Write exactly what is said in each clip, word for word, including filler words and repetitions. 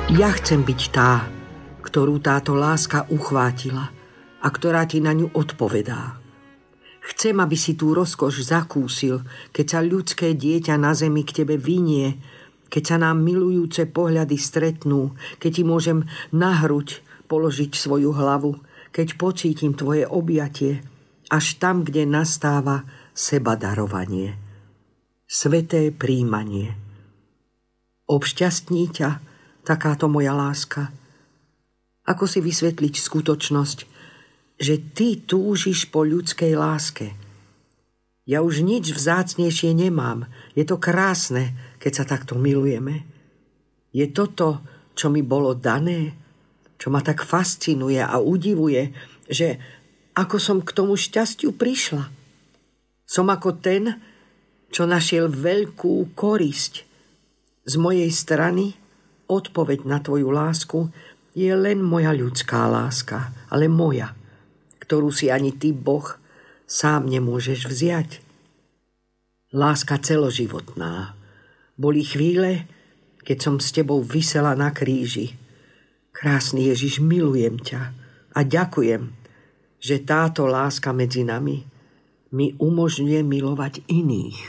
Ja chcem byť tá, ktorú táto láska uchvátila a ktorá ti na ňu odpovedá. Chcem, aby si tú rozkoš zakúsil, keď sa ľudské dieťa na zemi k tebe vinie, keď sa nám milujúce pohľady stretnú, keď ti môžem na hruď položiť svoju hlavu, keď pocítim tvoje objatie, až tam, kde nastáva sebadarovanie. Sveté príjmanie. Obšťastní ťa takáto moja láska? Ako si vysvetliť skutočnosť, že ty túžiš po ľudskej láske? Ja už nič vzácnejšie nemám. Je to krásne, keď sa takto milujeme. Je toto, čo mi bolo dané, čo ma tak fascinuje a udivuje, že ako som k tomu šťastiu prišla. Som ako ten, čo našiel veľkú korisť. Z mojej strany odpoveď na tvoju lásku je len moja ľudská láska, ale moja, ktorú si ani ty, Boh, sám nemôžeš vziať. Láska celoživotná. Boli chvíle, keď som s tebou visela na kríži. Krásny Ježiš, milujem ťa a ďakujem, že táto láska medzi nami mi umožňuje milovať iných.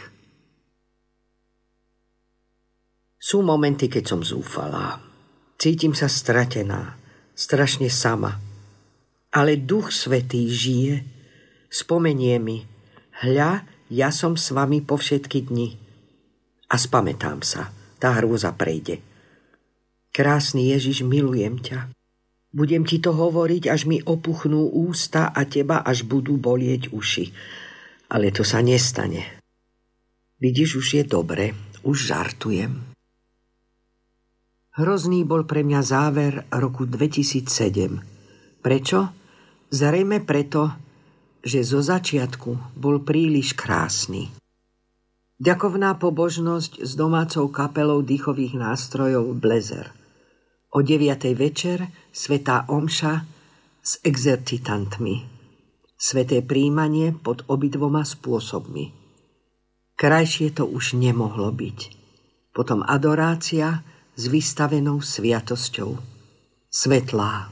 Sú momenty, keď som zúfalá. Cítim sa stratená, strašne sama. Ale Duch Svätý žije, spomenie mi: hľa, ja som s vami po všetky dni. A spamätám sa, tá hrôza prejde. Krásny Ježiš, milujem ťa. Budem ti to hovoriť, až mi opuchnú ústa a teba až budú bolieť uši. Ale to sa nestane. Vidíš, už je dobre, už žartujem. Hrozný bol pre mňa záver roku dvetisícsedem. Prečo? Zrejme preto, že zo začiatku bol príliš krásny. Ďakovná pobožnosť s domácou kapelou dýchových nástrojov Blezer. O deviatej večer svätá omša s exercitantmi. Sväté príjmanie pod obidvoma spôsobmi. Krajšie to už nemohlo byť. Potom adorácia s vystavenou sviatosťou. Svetlá.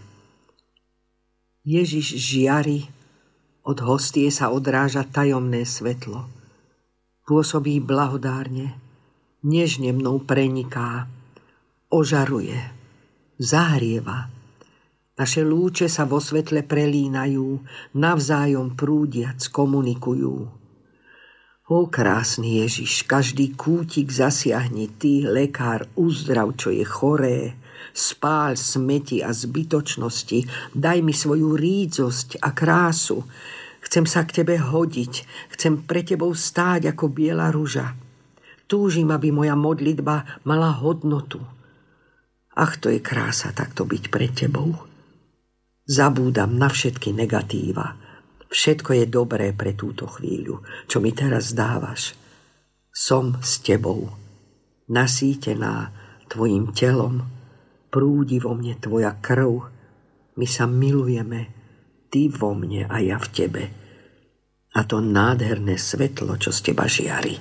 Ježiš žiari, od hostie sa odráža tajomné svetlo. Pôsobí blahodárne, nežne mnou preniká, ožaruje, zahrieva. Naše lúče sa vo svetle prelínajú, navzájom prúdiac komunikujú. Ó, krásny Ježiš, každý kútik zasiahni, ty, lekár, uzdrav, čo je choré, spál smeti a zbytočnosti, daj mi svoju rídzosť a krásu. Chcem sa k tebe hodiť, chcem pre tebou stáť ako biela ruža. Túžim, aby moja modlitba mala hodnotu. Ach, to je krása takto byť pred tebou. Zabúdam na všetky negatíva. Všetko je dobré pre túto chvíľu, čo mi teraz dávaš. Som s tebou, nasýtená tvojim telom, prúdi vo mne tvoja krv, my sa milujeme, ty vo mne a ja v tebe. A to nádherné svetlo, čo z teba žiari.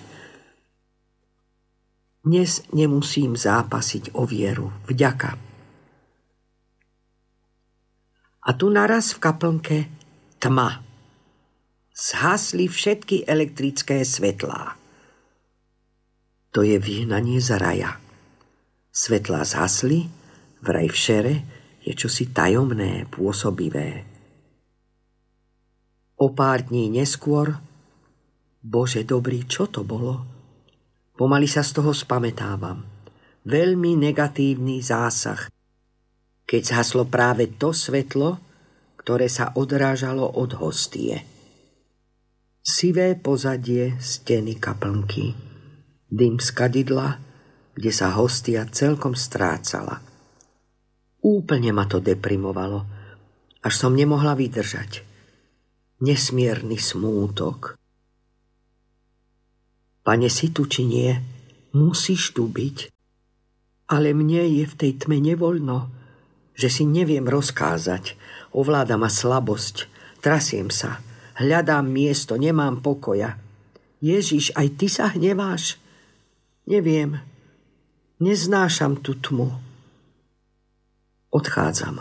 Dnes nemusím zápasiť o vieru, vďaka. A tu naraz v kaplnke tma. Zhasli všetky elektrické svetlá. To je vyhnanie z raja. Svetlá zhasli, vraj v šere je čosi tajomné, pôsobivé. O pár dní neskôr, Bože dobrý, čo to bolo? Pomaly sa z toho spamätávam. Veľmi negatívny zásah, keď zhaslo práve to svetlo, ktoré sa odrážalo od hostie. Sivé pozadie steny kaplnky, dym z kadidla, kde sa hostia celkom strácala. Úplne ma to deprimovalo, až som nemohla vydržať. Nesmierny smútok. Pane, si tu či nie? Musíš tu byť. Ale mne je v tej tme nevoľno, že si neviem rozkázať. Ovláda ma slabosť, trasiem sa. Hľadám miesto, nemám pokoja. Ježiš, aj ty sa hneváš? Neviem. Neznášam tú tmu. Odchádzam.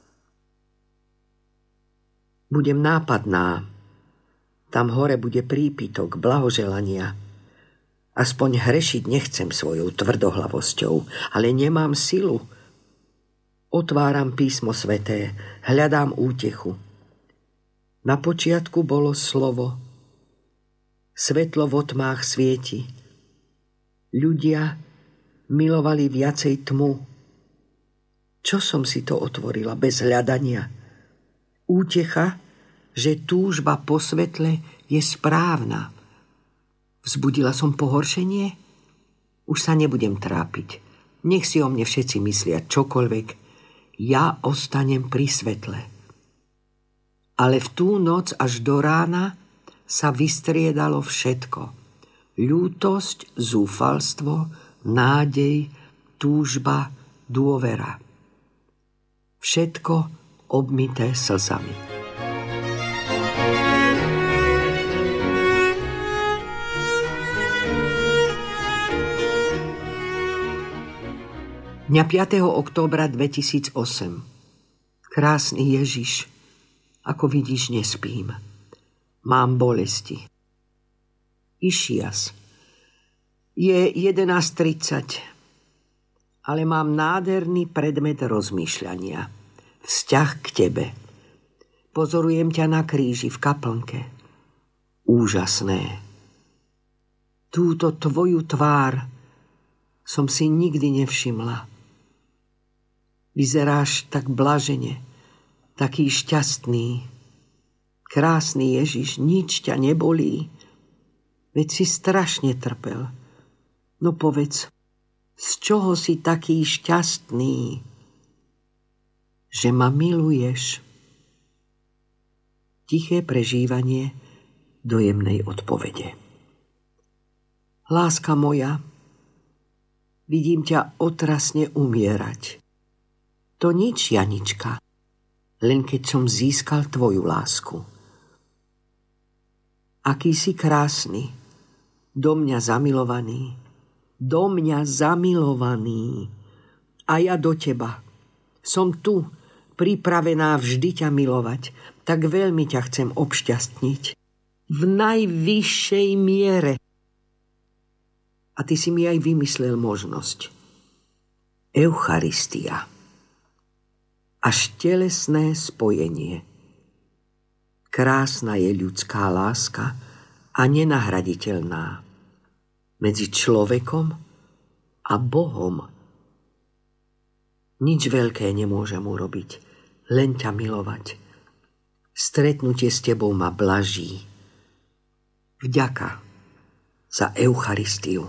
Budem nápadná. Tam hore bude prípitok blahoželania. Aspoň hrešiť nechcem svojou tvrdohlavosťou, ale nemám silu. Otváram písmo sväté, hľadám útechu. Na počiatku bolo slovo. Svetlo vo tmách svieti. Ľudia milovali viacej tmu. Čo som si to otvorila bez hľadania? Útecha, že túžba po svetle je správna. Vzbudila som pohoršenie? Už sa nebudem trápiť. Nech si o mne všetci myslia čokoľvek. Ja ostanem pri svetle. Ale v tú noc až do rána sa vystriedalo všetko. Ľútosť, zúfalstvo, nádej, túžba, dôvera. Všetko obmité slzami. Dňa piateho októbra dvetisícosem. Krásny Ježiš, ako vidíš, nespím. Mám bolesti. Išias. Je jedenásť tridsať, ale mám nádherný predmet rozmýšľania. Vzťah k tebe. Pozorujem ťa na kríži v kaplnke. Úžasné. Túto tvoju tvár som si nikdy nevšimla. Vyzeráš tak blažene, taký šťastný. Krásny Ježiš, nič ťa nebolí. Veď si strašne trpel. No povedz, z čoho si taký šťastný? Že ma miluješ. Tiché prežívanie dojemnej odpovede. Láska moja, vidím ťa otrasne umierať. To nič, Janička, len keď som získal tvoju lásku. Aký si krásny, do mňa zamilovaný, do mňa zamilovaný. A ja do teba. Som tu, pripravená vždy ťa milovať, tak veľmi ťa chcem obšťastniť. V najvyššej miere. A ty si mi aj vymyslel možnosť. Eucharistia. Až telesné spojenie. Krásna je ľudská láska a nenahraditeľná. Medzi človekom a Bohom. Nič veľké nemôžem urobiť, len ťa milovať. Stretnutie s tebou ma blaží. Vďaka za Eucharistiu.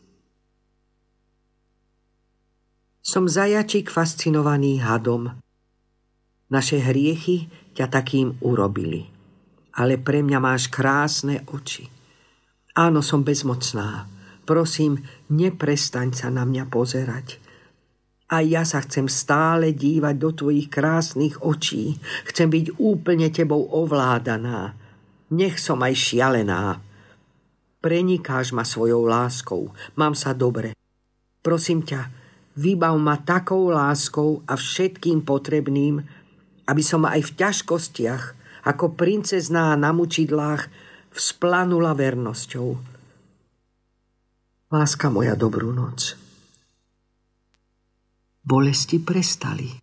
Som zajačík fascinovaný hadom. Naše hriechy ťa takým urobili. Ale pre mňa máš krásne oči. Áno, som bezmocná. Prosím, neprestaň sa na mňa pozerať. A ja sa chcem stále dívať do tvojich krásnych očí. Chcem byť úplne tebou ovládaná. Nech som aj šialená. Prenikáš ma svojou láskou. Mám sa dobre. Prosím ťa, vybav ma takou láskou a všetkým potrebným, aby som aj v ťažkostiach, ako princezná na mučidlách, vzplanula vernosťou. Láska moja, dobrú noc. Bolesti prestali.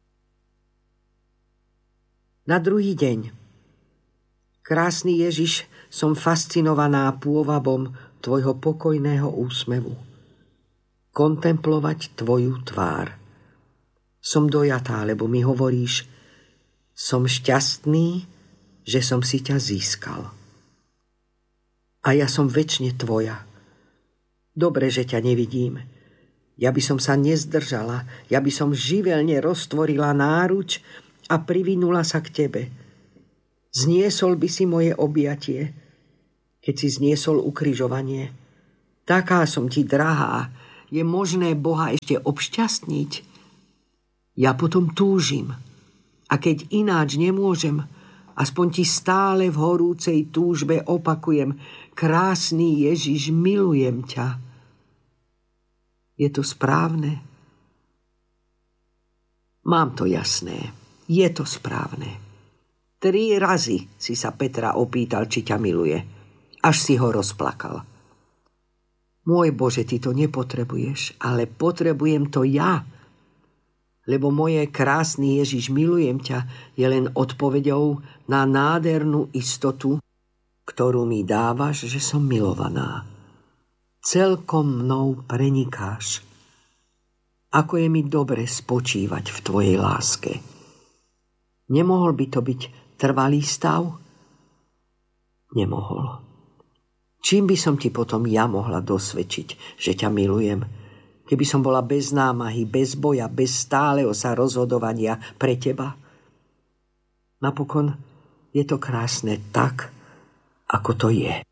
Na druhý deň. Krásny Ježiš, som fascinovaná pôvabom tvojho pokojného úsmevu. Kontemplovať tvoju tvár. Som dojatá, lebo mi hovoríš, som šťastný, že som si ťa získal. A ja som večne tvoja. Dobre, že ťa nevidím. Ja by som sa nezdržala, ja by som živelne roztvorila náruč a privinula sa k tebe. Zniesol by si moje objatie, keď si zniesol ukrižovanie. Taká som ti drahá, je možné Boha ešte obšťastniť? Ja potom túžim. A keď ináč nemôžem, aspoň ti stále v horúcej túžbe opakujem, krásny Ježiš, milujem ťa. Je to správne? Mám to jasné. Je to správne. Tri razy si sa Petra opýtal, či ťa miluje. Až si ho rozplakal. Môj Bože, ty to nepotrebuješ, ale potrebujem to ja. Lebo moje krásny Ježiš, milujem ťa, je len odpoveďou na nádhernú istotu, ktorú mi dávaš, že som milovaná. Celkom mnou prenikáš. Ako je mi dobre spočívať v tvojej láske. Nemohol by to byť trvalý stav? Nemohol. Čím by som ti potom ja mohla dosvedčiť, že ťa milujem, keby som bola bez námahy, bez boja, bez stáleho sa rozhodovania pre teba? Napokon je to krásne tak, ako to je.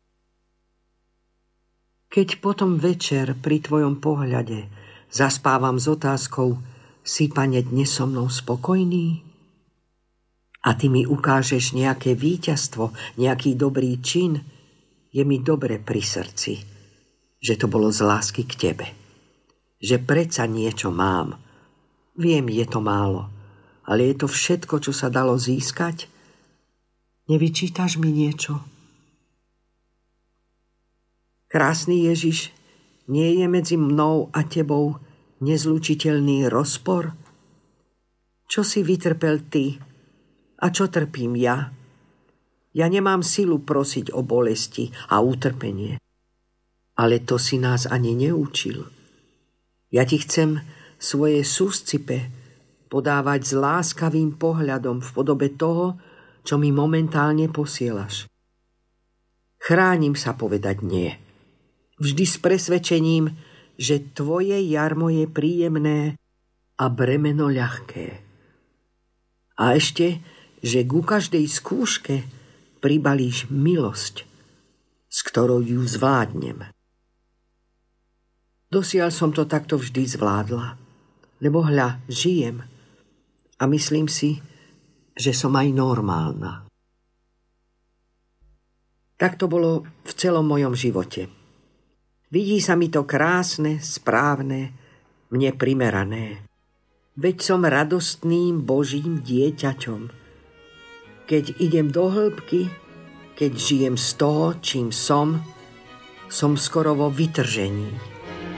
Keď potom večer pri tvojom pohľade zaspávam s otázkou, si, Pane, dnes so mnou spokojný? A ty mi ukážeš nejaké víťazstvo, nejaký dobrý čin, je mi dobre pri srdci, že to bolo z lásky k tebe. Že predsa niečo mám. Viem, je to málo, ale je to všetko, čo sa dalo získať. Nevyčítaš mi niečo? Krásny Ježiš, nie je medzi mnou a tebou nezlučiteľný rozpor? Čo si vytrpel ty a čo trpím ja? Ja nemám silu prosiť o bolesti a utrpenie. Ale to si nás ani neučil. Ja ti chcem svoje súscipe podávať s láskavým pohľadom v podobe toho, čo mi momentálne posielaš. Chránim sa povedať nie. Vždy s presvedčením, že tvoje jarmo je príjemné a bremeno ľahké. A ešte, že ku každej skúške pribalíš milosť, s ktorou ju zvládnem. Dosiaľ som to takto vždy zvládla, lebo hľa, žijem a myslím si, že som aj normálna. Tak to bolo v celom mojom živote. Vidí sa mi to krásne, správne, mne primerané. Veď som radostným Božím dieťaťom. Keď idem do hĺbky, keď žijem z toho, čím som, som skoro vo vytržení.